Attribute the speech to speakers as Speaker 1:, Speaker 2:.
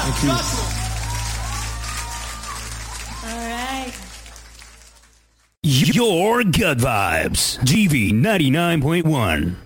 Speaker 1: Thank you.
Speaker 2: All right.
Speaker 3: Your Gut Vibes, GV 99.1.